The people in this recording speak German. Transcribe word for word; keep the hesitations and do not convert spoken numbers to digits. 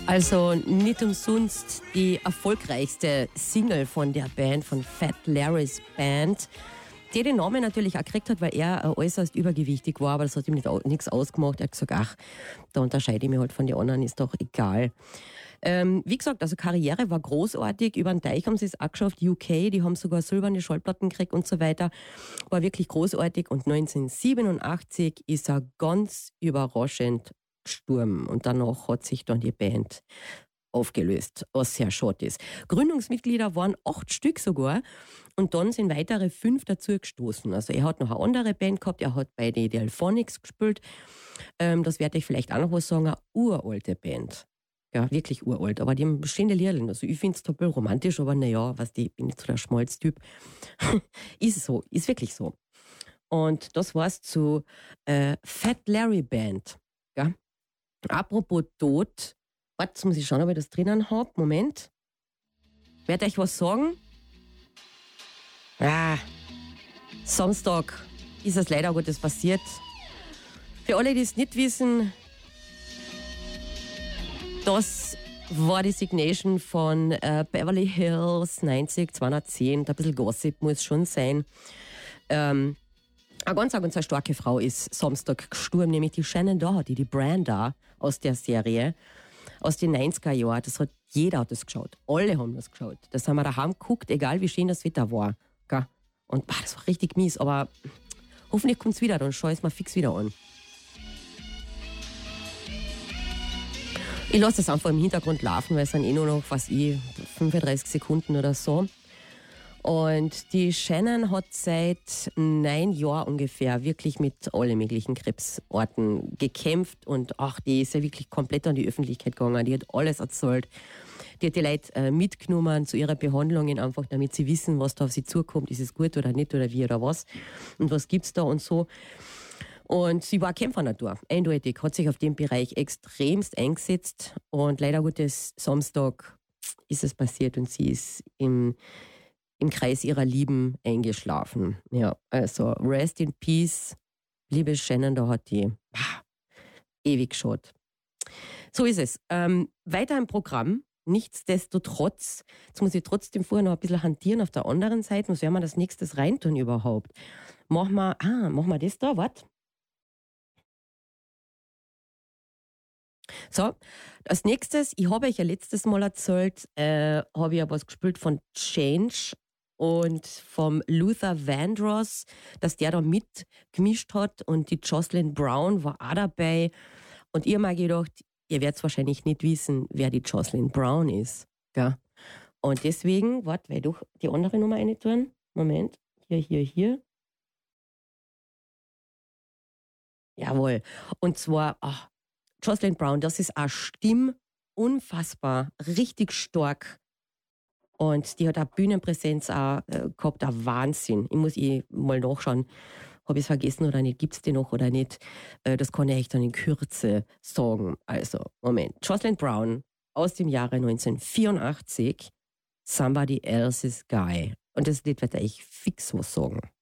Also nicht umsonst die erfolgreichste Single von der Band, von Fat Larry's Band, die den Namen natürlich auch gekriegt hat, weil er äh, äußerst übergewichtig war, aber das hat ihm nicht, nichts ausgemacht. Er hat gesagt, ach, da unterscheide ich mich halt von den anderen, ist doch egal. Ähm, wie gesagt, also Karriere war großartig, über den Teich haben sie es auch geschafft, U K, die haben sogar silberne Schallplatten gekriegt und so weiter, war wirklich großartig und neunzehnhundertsiebenundachtzig ist er ganz überraschend gestorben und danach hat sich dann die Band aufgelöst, was sehr schade ist. Gründungsmitglieder waren acht Stück sogar und dann sind weitere fünf dazu gestoßen. Also er hat noch eine andere Band gehabt, er hat bei den Delphonics gespielt, ähm, das werde ich vielleicht auch noch was sagen, eine uralte Band. Ja, wirklich uralt, aber die haben schöne Lieder. Also ich finde es total romantisch, aber naja, was die, ich bin nicht so der Schmalztyp. Ist so, ist wirklich so. Und das war's zu äh, Fat Larry Band. Ja. Apropos Tod, warte, jetzt muss ich schauen, ob ich das drinnen habe. Moment. Werde euch was sagen? Ah, Samstag ist es leider Gottes passiert. Für alle, die es nicht wissen, das war die Signation von äh, Beverly Hills neunzig zweihundertzehn. Ein bisschen Gossip muss schon sein. Ähm, eine ganz, ganz eine starke Frau ist Samstag gestorben, nämlich die Shannon Doherty, die Brenda aus der Serie, aus den neunziger Jahren. Das hat, jeder hat das geschaut. Alle haben das geschaut. Das haben wir daheim geguckt, egal wie schön das Wetter war. Gell? Und boah, das war richtig mies, aber hoffentlich kommt es wieder, dann schaue ich es mal fix wieder an. Ich lasse das einfach im Hintergrund laufen, weil es sind eh nur noch, was ich, fünfunddreißig Sekunden oder so. Und die Shannon hat seit neun Jahren ungefähr wirklich mit allen möglichen Krebsorten gekämpft. Und ach, die ist ja wirklich komplett an die Öffentlichkeit gegangen. Die hat alles erzählt. Die hat die Leute äh, mitgenommen zu ihren Behandlungen, einfach damit sie wissen, was da auf sie zukommt. Ist es gut oder nicht oder wie oder was. Und was gibt's da und so. Und sie war Kämpfernatur, eindeutig, hat sich auf dem Bereich extremst eingesetzt und leider Gottes Samstag ist es passiert und sie ist im, im Kreis ihrer Lieben eingeschlafen. Ja, also rest in peace, liebe Shannon, da hat die ah, ewig geschaut. So ist es. Ähm, weiter im Programm, nichtsdestotrotz, jetzt muss ich trotzdem vorher noch ein bisschen hantieren auf der anderen Seite, was werden wir das nächstes reintun überhaupt? Machen wir, ah, machen wir das da, warte. So, als nächstes, ich habe euch ja letztes Mal erzählt, äh, habe ich ja was gespielt von Change und vom Luther Vandross, dass der da mitgemischt hat und die Jocelyn Brown war auch dabei. Und ich habe mir gedacht, ihr werdet wahrscheinlich nicht wissen, wer die Jocelyn Brown ist. Gell? Und deswegen, warte, weil doch die andere Nummer eine tun. Moment, hier, hier, hier. Jawohl. Und zwar, ach, Jocelyn Brown, das ist eine Stimme, unfassbar, richtig stark. Und die hat auch Bühnenpräsenz auch, äh, gehabt, ein Wahnsinn. Ich muss eh mal nachschauen, habe ich es vergessen oder nicht, gibt es die noch oder nicht. Äh, das kann ich euch dann in Kürze sagen. Also, Moment. Jocelyn Brown aus dem Jahre neunzehnhundertvierundachtzig, Somebody Else's Guy. Und das Lied wird euch fix was sagen.